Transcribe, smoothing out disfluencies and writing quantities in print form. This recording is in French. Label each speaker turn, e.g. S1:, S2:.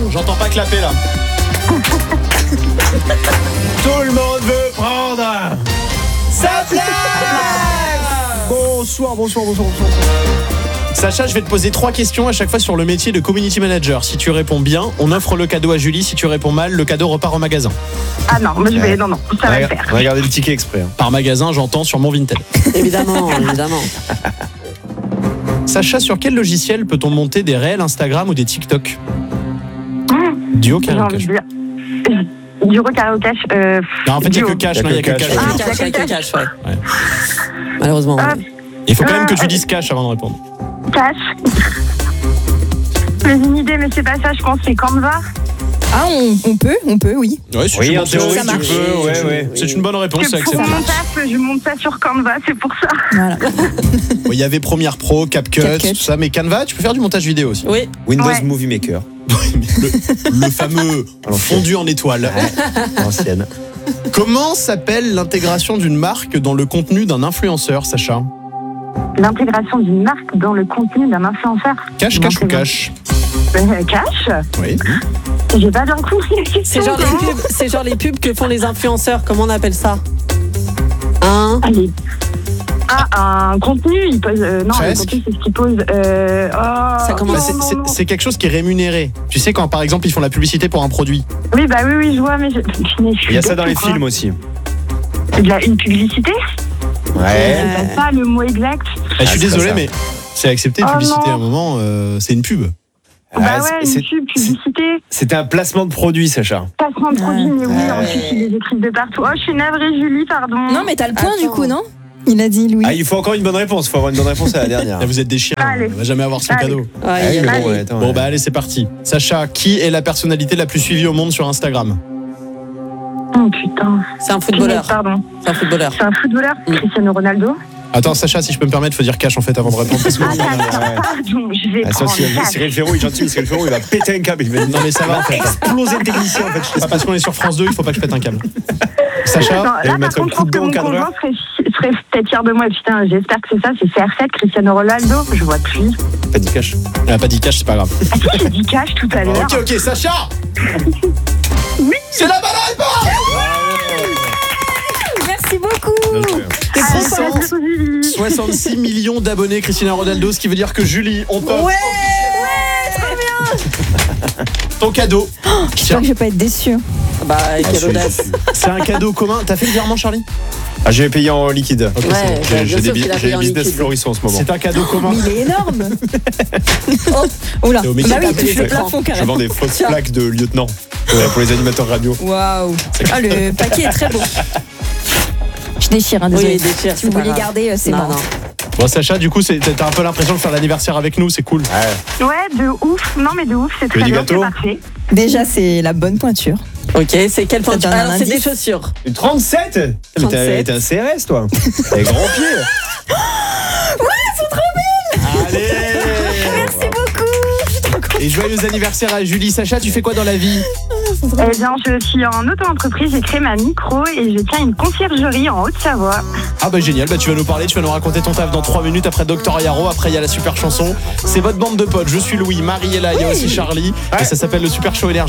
S1: J'entends pas clapper là.
S2: Tout le monde veut prendre sa place.
S1: Bonsoir. Sacha, je vais te poser 3 questions à chaque fois sur le métier de community manager. Si tu réponds bien, on offre le cadeau à Julie. Si tu réponds mal, le cadeau repart au magasin.
S3: Ah non, moi je vais. Non, ça va le faire.
S2: On va garder le ticket exprès.
S1: Par magasin, j'entends sur mon Vinted.
S4: Évidemment.
S1: Sacha, sur quel logiciel peut-on monter des réels Instagram ou des TikTok? Duo,
S3: J'ai envie de dire. Duo, karaoke.
S1: Non, en fait, il n'y a que cash.
S2: Il y a que cash.
S4: Il y a que cash, ouais. Malheureusement.
S1: Il faut quand même que tu dises cash avant de répondre.
S3: Cash. J'ai une idée, mais c'est pas ça, je pense, c'est Canva.
S5: Ah, on peut, oui.
S1: Ouais,
S2: Oui, en théorie,
S5: ça
S2: tu
S5: marche.
S2: peux. Ouais.
S1: C'est une bonne réponse, c'est
S3: Pour
S1: accepté.
S3: mon taf, je monte ça sur Canva, c'est pour ça.
S5: Voilà.
S1: Il y avait Premiere Pro, CapCut, tout ça, mais Canva, tu peux faire du montage vidéo aussi.
S4: Oui.
S2: Windows
S3: Ouais.
S2: Movie Maker.
S1: Le fameux fondu en étoile.
S2: Ancienne.
S1: Comment s'appelle l'intégration d'une marque dans le contenu d'un influenceur, Sacha?
S3: L'intégration d'une marque dans le contenu d'un influenceur.
S1: Cash ou cash?
S3: Cash.
S1: Oui.
S3: J'ai pas bien compris la question.
S4: C'est genre les pubs que font les influenceurs. Comment on appelle ça?
S3: Allez. Ah, un contenu, il pose. Non,
S1: Presque.
S3: le contenu, c'est ce qu'il pose.
S4: Ça commence-
S3: non.
S1: C'est quelque chose qui est rémunéré. Tu sais, quand par exemple ils font la publicité pour un produit.
S3: Oui, je vois, mais je
S2: Il y a ça dans les
S3: quoi.
S2: films aussi.
S3: C'est une publicité.
S2: Ouais.
S3: C'est pas le mot exact.
S1: Je suis
S2: c'est
S1: désolé,
S2: ça.
S1: mais c'est accepté,
S3: Oh
S1: publicité
S3: non.
S1: à un moment, c'est une pub.
S3: Bah ouais,
S2: c'est-
S3: une publicité.
S2: C'était un placement de produit, Sacha.
S3: Passement de produit, mais oui,
S2: Ouais.
S3: ensuite ils les écrivent de partout. Oh, je suis navrée, Julie, pardon.
S5: Non, mais t'as le point du
S4: Attends.
S5: coup, non? Il a dit Louis.
S2: Ah, il faut encore une bonne réponse. Il faut avoir une bonne réponse à la dernière.
S1: Là, vous êtes des chiens,
S3: Allez.
S1: on va jamais avoir son
S3: Allez.
S1: cadeau.
S4: Ouais,
S2: mais
S3: Allez.
S2: bon, ouais, attends,
S1: Bon
S2: ouais.
S1: bah allez, c'est parti. Sacha, qui est la personnalité la plus suivie au monde sur Instagram?
S3: Oh putain.
S4: C'est un footballeur.
S3: Pardon.
S4: C'est un footballeur.
S3: C'est un footballeur, Cristiano Ronaldo.
S1: Attends, Sacha, si je peux me permettre, faut dire cash en fait avant de répondre. Parce que-
S3: Ah, d'accord,
S2: ouais.
S3: pardon, je vais
S2: Ah, ça,
S3: prendre cash.
S2: Cyril Ferraud, il est gentil, mais Cyril Ferraud, il va péter un câble. Il va
S1: Non mais ça va en fait.
S2: exploser le technicien, en fait.
S1: C'est pas parce qu'on est sur France 2, il faut pas que je pète un câble. Sacha,
S3: Non,
S2: elle
S3: là,
S2: va
S3: par
S2: mettre un
S3: contre, je
S2: coup
S3: pense
S2: de
S3: que
S2: dent au
S3: mon
S2: cadreur.
S3: conjoint serait peut-être fier de moi. Putain, j'espère que c'est ça, c'est CR7, Cristiano Ronaldo. Je vois plus.
S2: Pas dit cash.
S1: elle a pas dit cash, c'est pas grave.
S3: Ah, si, j'ai dit cash tout à l'heure.
S1: Ok, Sacha. C'est la bonne réponse.
S5: Merci beaucoup.
S3: Ah,
S1: Cent-
S3: merci, Julie.
S1: 66 millions d'abonnés Cristiano Ronaldo, ce qui veut dire que Julie, on t'offre
S5: Ouais, trop bien.
S1: ton cadeau.
S5: J'espère que je vais pas être déçue.
S4: Bah, quelle audace.
S1: C'est un cadeau commun. T'as fait le virement, Charlie?
S2: Ah, je vais payer en liquide.
S1: Ok,
S4: Ouais,
S1: c'est bon.
S4: bien sûr qu'il a
S2: J'ai
S4: payé
S2: des
S4: en
S2: business
S4: liquide.
S2: florissants en ce moment.
S1: C'est un cadeau commun.
S5: Mais il est énorme. Oh là.
S1: T'es au
S5: Bah
S1: métier.
S5: oui, il touche le
S4: Écran.
S5: plafond
S2: Je
S5: carrément.
S2: vends des fausses plaques de lieutenant pour les animateurs radio.
S5: Waouh. Ah, le paquet est très beau. Je déchire, hein,
S4: Oui,
S5: désolé.
S4: il déchire,
S5: Si
S4: c'est
S5: vous
S4: pas
S5: voulez
S4: grave.
S5: garder, c'est
S4: Non,
S5: bon.
S4: non.
S1: Bon, Sacha, du coup, t'as un peu l'impression de faire l'anniversaire avec nous, c'est cool.
S3: Ouais, de ouf. Non, mais de ouf, c'est très
S2: du
S3: bien, c'est
S2: gâteau
S3: parfait.
S5: Déjà, c'est la bonne pointure.
S4: Ok, c'est quelle
S5: Ça
S4: pointure?
S5: donne un
S4: Alors, c'est des
S5: indice.
S4: chaussures.
S2: 37 Mais
S4: 37.
S2: t'es un CRS, toi. Avec grand pied.
S1: Allez.
S5: Merci beaucoup.
S1: Et joyeux anniversaire à Julie. Sacha, tu fais quoi dans la vie?
S3: Eh bien, je suis en auto-entreprise, j'ai créé ma micro et je tiens une conciergerie en Haute-Savoie.
S1: Ah bah génial, bah tu vas nous parler, tu vas nous raconter ton taf dans 3 minutes après Dr Yaro, après il y a la super chanson. C'est votre bande de potes, je suis Louis, Marie est là, il y a aussi Charlie et ça s'appelle le Super Show Énergie.